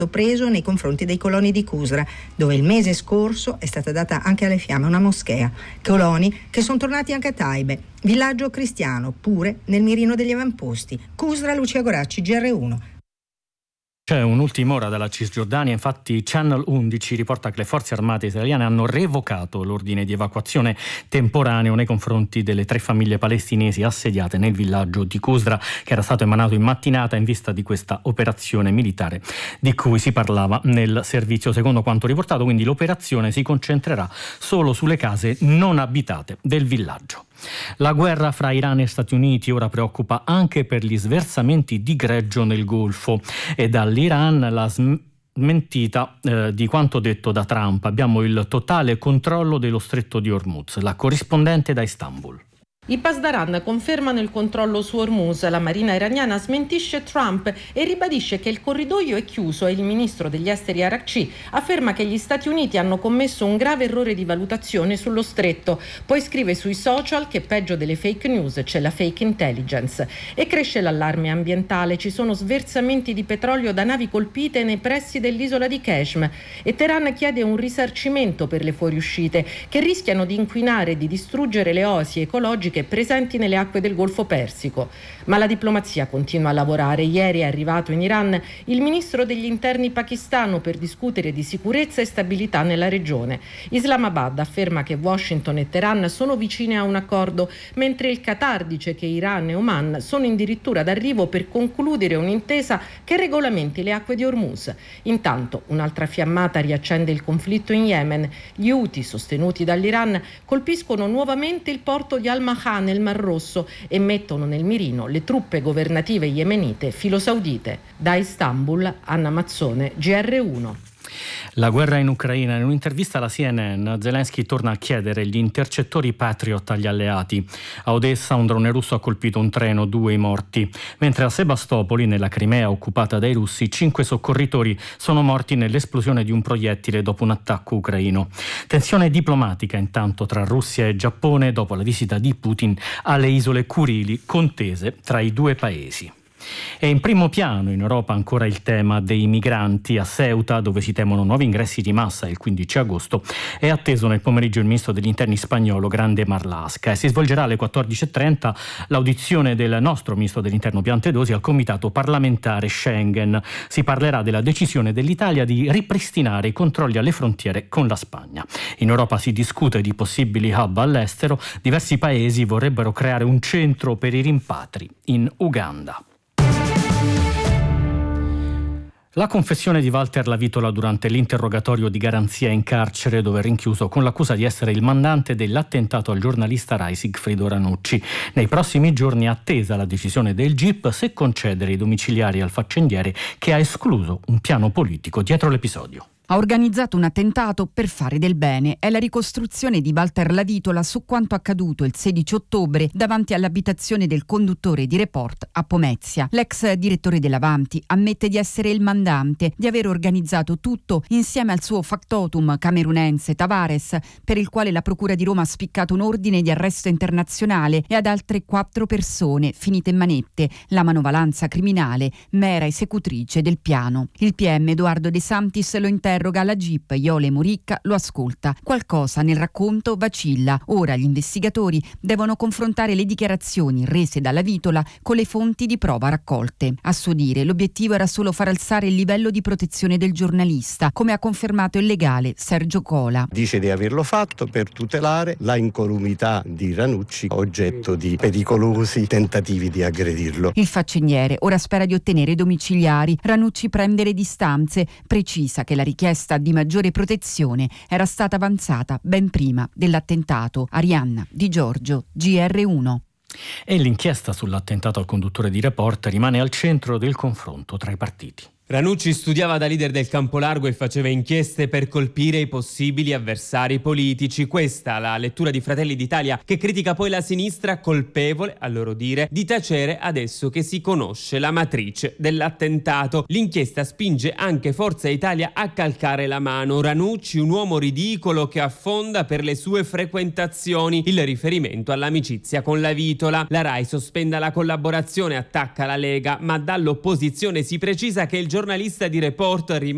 preso nei confronti dei coloni di Qusra, dove il mese scorso è stata data anche alle fiamme una moschea. Coloni che sono tornati anche a Taibe, villaggio cristiano, pure nel mirino degli avamposti. Qusra, Lucia Goracci, GR1. C'è un'ultima ora dalla Cisgiordania, infatti Channel 11 riporta che le forze armate italiane hanno revocato l'ordine di evacuazione temporaneo nei confronti delle 3 famiglie palestinesi assediate nel villaggio di Qusra, che era stato emanato in mattinata in vista di questa operazione militare di cui si parlava nel servizio. Secondo quanto riportato, quindi, l'operazione si concentrerà solo sulle case non abitate del villaggio. La guerra fra Iran e Stati Uniti ora preoccupa anche per gli sversamenti di greggio nel Golfo e dall'Iran la smentita di quanto detto da Trump. Abbiamo il totale controllo dello stretto di Hormuz. La corrispondente da Istanbul. I Pasdaran confermano il controllo su Hormuz, la marina iraniana smentisce Trump e ribadisce che il corridoio è chiuso e il ministro degli esteri Arakci afferma che gli Stati Uniti hanno commesso un grave errore di valutazione sullo stretto. Poi scrive sui social che peggio delle fake news c'è la fake intelligence. E cresce l'allarme ambientale, ci sono sversamenti di petrolio da navi colpite nei pressi dell'isola di Kashmir e Teheran chiede un risarcimento per le fuoriuscite che rischiano di inquinare e di distruggere le oasi ecologiche presenti nelle acque del Golfo Persico. Ma la diplomazia continua a lavorare. Ieri è arrivato in Iran il ministro degli interni pakistano per discutere di sicurezza e stabilità nella regione. Islamabad afferma che Washington e Teheran sono vicine a un accordo, mentre il Qatar dice che Iran e Oman sono addirittura d'arrivo per concludere un'intesa che regolamenti le acque di Hormuz. Intanto un'altra fiammata riaccende il conflitto in Yemen. Gli Houthi, sostenuti dall'Iran, colpiscono nuovamente il porto di Al-Maha nel Mar Rosso e mettono nel mirino le truppe governative yemenite filo-saudite. Da Istanbul, Anna Mazzone, GR1. La guerra in Ucraina. In un'intervista alla CNN, Zelensky torna a chiedere gli intercettori Patriot agli alleati. A Odessa un drone russo ha colpito un treno, 2 i morti. Mentre a Sebastopoli, nella Crimea occupata dai russi, 5 soccorritori sono morti nell'esplosione di un proiettile dopo un attacco ucraino. Tensione diplomatica intanto tra Russia e Giappone dopo la visita di Putin alle isole Curili, contese tra i 2 paesi. E in primo piano in Europa ancora il tema dei migranti. A Ceuta, dove si temono nuovi ingressi di massa il 15 agosto, è atteso nel pomeriggio il ministro degli interni spagnolo Grande Marlaska e si svolgerà alle 14.30 l'audizione del nostro ministro dell'interno Piantedosi al comitato parlamentare Schengen. Si parlerà della decisione dell'Italia di ripristinare i controlli alle frontiere con la Spagna. In Europa si discute di possibili hub all'estero. Diversi paesi vorrebbero creare un centro per i rimpatri in Uganda. La confessione di Walter Lavitola durante l'interrogatorio di garanzia in carcere, dove è rinchiuso con l'accusa di essere il mandante dell'attentato al giornalista Rai Sigfrido Ranucci. Nei prossimi giorni è attesa la decisione del GIP se concedere i domiciliari al faccendiere, che ha escluso un piano politico dietro l'episodio. Ha organizzato un attentato per fare del bene. È la ricostruzione di Walter Lavitola su quanto accaduto il 16 ottobre davanti all'abitazione del conduttore di Report a Pomezia. L'ex direttore dell'Avanti ammette di essere il mandante, di aver organizzato tutto insieme al suo factotum camerunense Tavares, per il quale la Procura di Roma ha spiccato un ordine di arresto internazionale, e ad altre 4 persone finite in manette, la manovalanza criminale, mera esecutrice del piano. Il PM Edoardo De Santis lo interroga alla GIP, Iole Moricca lo ascolta. Qualcosa nel racconto vacilla. Ora gli investigatori devono confrontare le dichiarazioni rese dalla Vitola con le fonti di prova raccolte. A suo dire l'obiettivo era solo far alzare il livello di protezione del giornalista, come ha confermato il legale Sergio Cola. Dice di averlo fatto per tutelare la incolumità di Ranucci, oggetto di pericolosi tentativi di aggredirlo. Il faccendiere ora spera di ottenere i domiciliari. Ranucci prende le distanze, precisa che la richiesta di maggiore protezione era stata avanzata ben prima dell'attentato. Arianna Di Giorgio, GR1. E l'inchiesta sull'attentato al conduttore di Report rimane al centro del confronto tra i partiti. Ranucci studiava da leader del campo largo e faceva inchieste per colpire i possibili avversari politici. Questa la lettura di Fratelli d'Italia, che critica poi la sinistra colpevole, a loro dire, di tacere adesso che si conosce la matrice dell'attentato. L'inchiesta spinge anche Forza Italia a calcare la mano. Ranucci, un uomo ridicolo che affonda per le sue frequentazioni. Il riferimento all'amicizia con la Vitola. La Rai sospenda la collaborazione, attacca la Lega, ma dall'opposizione si precisa che il giornalista di Report rimane